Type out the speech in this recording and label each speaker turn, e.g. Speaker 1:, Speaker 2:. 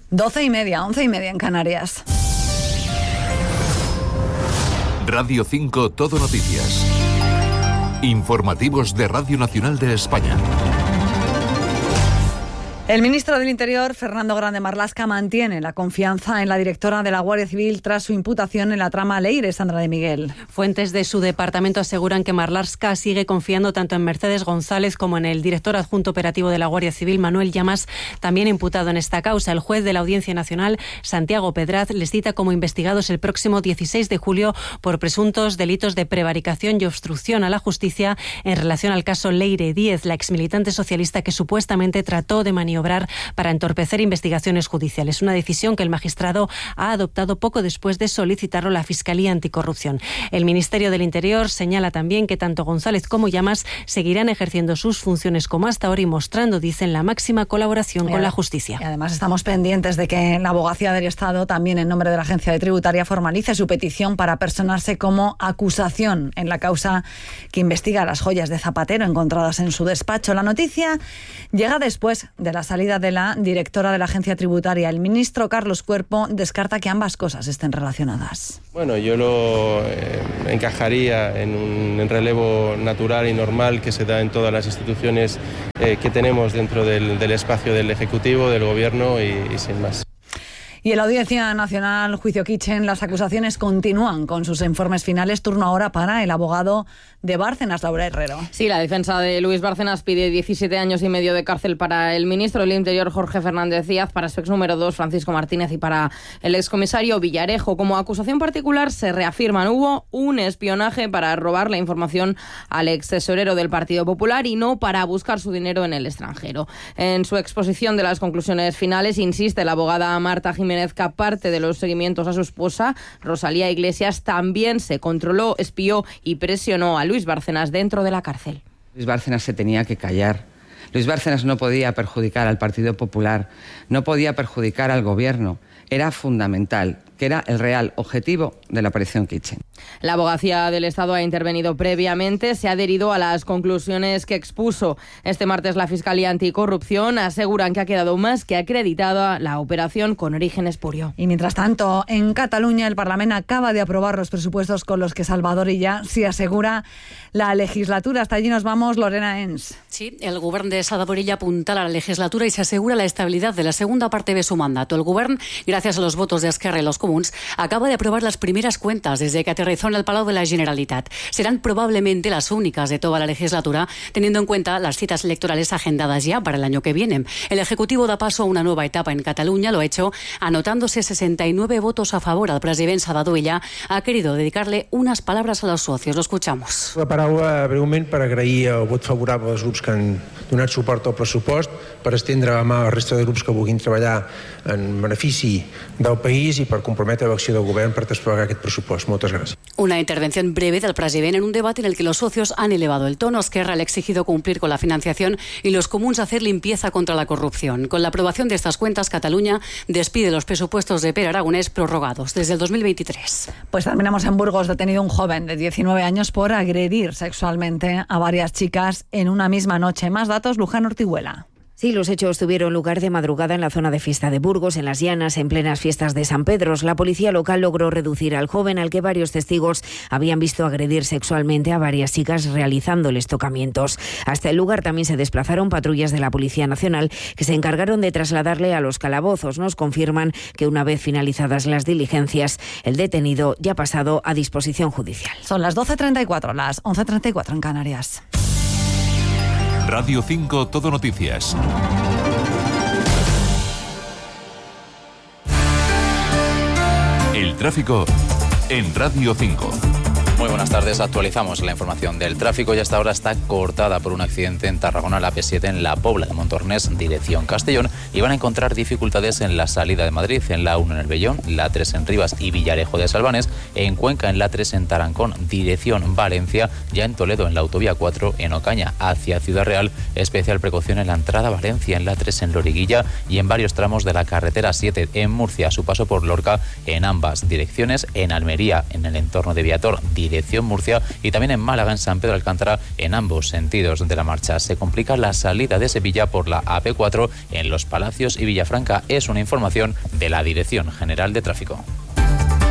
Speaker 1: 12:30, 11:30 en Canarias.
Speaker 2: Radio 5 Todo Noticias. Informativos de Radio Nacional de España.
Speaker 1: El ministro del Interior, Fernando Grande Marlaska, mantiene la confianza en la directora de la Guardia Civil tras su imputación en la trama Leire, Sandra de Miguel.
Speaker 3: Fuentes de su departamento aseguran que Marlaska sigue confiando tanto en Mercedes González como en el director adjunto operativo de la Guardia Civil, Manuel Llamas, también imputado en esta causa. El juez de la Audiencia Nacional, Santiago Pedraz, les cita como investigados el próximo 16 de julio por presuntos delitos de prevaricación y obstrucción a la justicia en relación al caso Leire Díez, la exmilitante socialista que supuestamente trató de maniobrar para entorpecer investigaciones judiciales. Una decisión que el magistrado ha adoptado poco después de solicitarlo la Fiscalía Anticorrupción. El Ministerio del Interior señala también que tanto González como Llamas seguirán ejerciendo sus funciones como hasta ahora y mostrando, dicen, la máxima colaboración con la justicia.
Speaker 1: Y además estamos pendientes de que la Abogacía del Estado, también en nombre de la Agencia Tributaria, formalice su petición para personarse como acusación en la causa que investiga las joyas de Zapatero encontradas en su despacho. La noticia llega después de la salida de la directora de la Agencia Tributaria. El ministro Carlos Cuerpo descarta que ambas cosas estén relacionadas.
Speaker 4: Bueno, yo lo encajaría en un relevo natural y normal que se da en todas las instituciones que tenemos dentro del espacio del Ejecutivo, del Gobierno y sin más.
Speaker 1: Y en la Audiencia Nacional, juicio Kitchen, las acusaciones continúan con sus informes finales. Turno ahora para el abogado de Bárcenas, Laura Herrero.
Speaker 5: Sí, la defensa de Luis Bárcenas pide 17 años y medio de cárcel para el ministro del Interior, Jorge Fernández Díaz, para su ex número 2, Francisco Martínez, y para el excomisario Villarejo. Como acusación particular se reafirman: hubo un espionaje para robar la información al ex tesorero del Partido Popular y no para buscar su dinero en el extranjero. En su exposición de las conclusiones finales insiste la abogada Marta Jiménez que, aparte de los seguimientos a su esposa, Rosalía Iglesias, también se controló, espió y presionó a Luis Bárcenas dentro de la cárcel.
Speaker 6: Luis Bárcenas se tenía que callar. Luis Bárcenas no podía perjudicar al Partido Popular, no podía perjudicar al Gobierno. Era fundamental, que era el real objetivo de la operación Kitchen.
Speaker 5: La Abogacía del Estado ha intervenido previamente, se ha adherido a las conclusiones que expuso este martes la Fiscalía Anticorrupción. Aseguran que ha quedado más que acreditada la operación con origen espurio.
Speaker 1: Y mientras tanto, en Cataluña el Parlamento acaba de aprobar los presupuestos con los que Salvador Illa se asegura la legislatura. Hasta allí nos vamos, Lorena Ens.
Speaker 3: Sí, el govern de Salvador Illa apuntala la legislatura y se asegura la estabilidad de la segunda parte de su mandato. El govern, gracias a los votos de Esquerra y los Comuns, acaba de aprobar las primeras cuentas desde que aterrizó en el Palau de la Generalitat. Serán probablemente las únicas de toda la legislatura, teniendo en cuenta las citas electorales agendadas ya para el año que viene. El Ejecutivo da paso a una nueva etapa en Cataluña, lo ha hecho anotándose 69 votos a favor. El president Salvador Illa ha querido dedicarle unas palabras a los socios. Lo escuchamos.
Speaker 7: La paraula breument per agrair el vot favorable dels grups que han donat suport al pressupost, per estendre la mà a la resta de grups que vulguin treballar en benefici del país i per comprometre l'acció del govern per desplegar aquest pressupost. Moltes gràcies.
Speaker 3: Una intervención breve del presidente en un debate en el que los socios han elevado el tono. Esquerra le ha exigido cumplir con la financiación y los Comuns hacer limpieza contra la corrupción. Con la aprobación de estas cuentas, Cataluña despide los presupuestos de Pere Aragonés prorrogados desde el 2023.
Speaker 1: Pues terminamos en Burgos. Detenido un joven de 19 años por agredir sexualmente a varias chicas en una misma noche. Más datos, Luján Ortiguela.
Speaker 8: Sí, los hechos tuvieron lugar de madrugada en la zona de fiesta de Burgos, en Las Llanas, en plenas fiestas de San Pedro. La policía local logró reducir al joven, al que varios testigos habían visto agredir sexualmente a varias chicas realizándoles tocamientos. Hasta el lugar también se desplazaron patrullas de la Policía Nacional que se encargaron de trasladarle a los calabozos. Nos confirman que una vez finalizadas las diligencias, el detenido ya ha pasado a disposición judicial.
Speaker 1: Son las 12:34, las 11:34 en Canarias.
Speaker 2: Radio 5 Todo Noticias. El tráfico en Radio 5.
Speaker 9: Muy buenas tardes, actualizamos la información del tráfico y hasta ahora está cortada por un accidente en Tarragona, la P7 en La Pobla de Montornés, dirección Castellón, y van a encontrar dificultades en la salida de Madrid, en la 1 en el Vellón, la 3 en Rivas y Villarejo de Salvanes, en Cuenca en la 3 en Tarancón, dirección Valencia, ya en Toledo en la autovía 4 en Ocaña hacia Ciudad Real, especial precaución en la entrada a Valencia, en la 3 en Loriguilla y en varios tramos de la carretera 7 en Murcia, a su paso por Lorca en ambas direcciones, en Almería, en el entorno de Viator, dirección dirección Murcia, y también en Málaga, en San Pedro de Alcántara, en ambos sentidos de la marcha. Se complica la salida de Sevilla por la AP4 en Los Palacios y Villafranca. Es una información de la Dirección General de Tráfico.